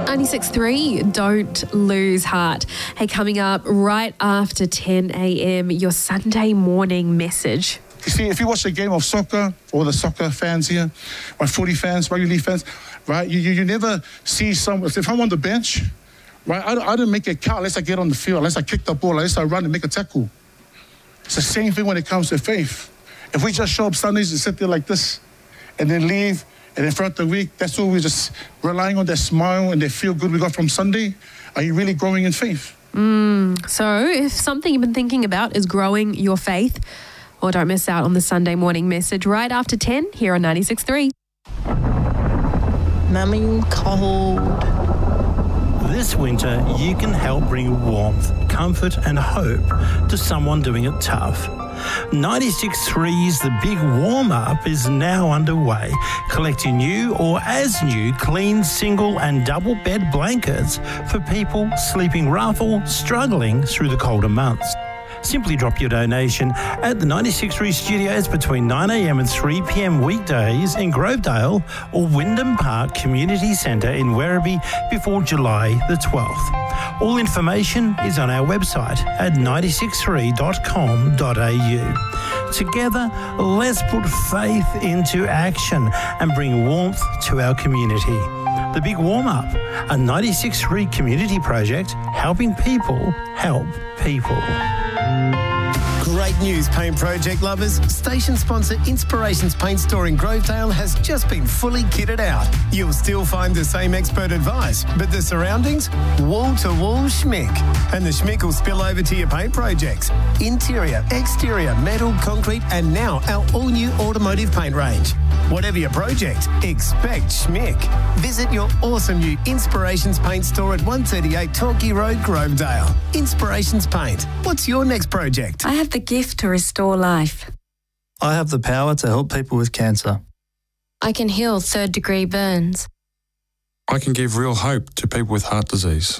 96.3, Don't Lose Heart. Hey, coming up right after 10 a.m, your Sunday morning message. You see, if you watch a game of soccer, all the soccer fans here, my footy fans, rugby league fans, right, you never see someone, if I'm on the bench, right, I don't make a count unless I get on the field, unless I kick the ball, unless I run and make a tackle. It's the same thing when it comes to faith. If we just show up Sundays and sit there like this and then leave, and then throughout the week, that's all we're just relying on, that smile and that feel good we got from Sunday. Are you really growing in faith? So if something you've been thinking about is growing your faith, or don't miss out on the Sunday morning message right after 10 here on 96.3. Numbing cold. This winter, you can help bring warmth, comfort and hope to someone doing it tough. 96.3's The Big Warm-Up is now underway, collecting new or as new clean single and double bed blankets for people sleeping rough or struggling through the colder months. Simply drop your donation at the 96.3 studios between 9 a.m. and 3 p.m. weekdays in Grovedale or Wyndham Park Community Centre in Werribee before July the 12th. All information is on our website at 963.com.au. Together, let's put faith into action and bring warmth to our community. The Big Warm-Up, a 96.3 community project helping people help people. Great news, paint project lovers. Station sponsor Inspirations Paint Store in Grovedale has just been fully kitted out. You'll still find the same expert advice, but the surroundings? Wall-to-wall schmick. And the schmick will spill over to your paint projects. Interior, exterior, metal, concrete, and now our all-new automotive paint range. Whatever your project, expect schmick. Visit your awesome new Inspirations Paint Store at 138 Torquay Road, Grovedale. Inspirations Paint. What's your next project? I have the gift to restore life. I have the power to help people with cancer. I can heal third-degree burns. I can give real hope to people with heart disease.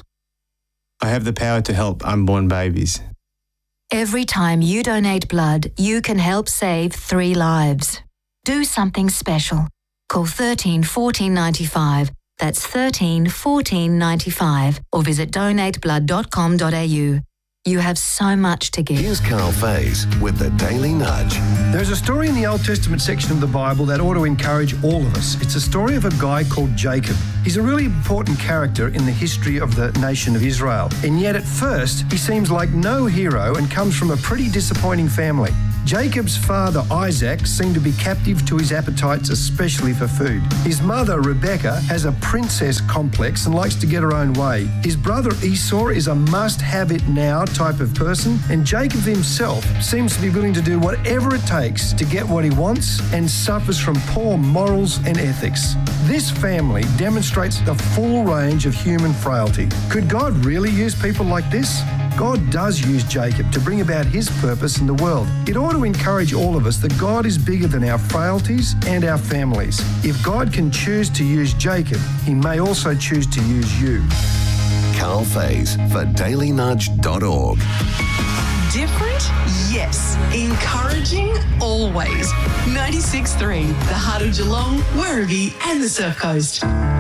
I have the power to help unborn babies. Every time you donate blood, you can help save 3 lives. Do something special. Call 13 14 95. That's 13 14 95. Or visit donateblood.com.au. You have so much to give. Here's Carl Faze with the Daily Nudge. There's a story in the Old Testament section of the Bible that ought to encourage all of us. It's a story of a guy called Jacob. He's a really important character in the history of the nation of Israel. And yet at first, he seems like no hero and comes from a pretty disappointing family. Jacob's father, Isaac, seemed to be captive to his appetites, especially for food. His mother, Rebecca, has a princess complex and likes to get her own way. His brother, Esau, is a must-have-it-now type of person, and Jacob himself seems to be willing to do whatever it takes to get what he wants and suffers from poor morals and ethics. This family demonstrates the full range of human frailty. Could God really use people like this? God does use Jacob to bring about his purpose in the world. It ought to encourage all of us that God is bigger than our frailties and our families. If God can choose to use Jacob, he may also choose to use you. Carl Faze for dailynudge.org. Different? Yes. Encouraging? Always. 96.3, the heart of Geelong, Werribee and the Surf Coast.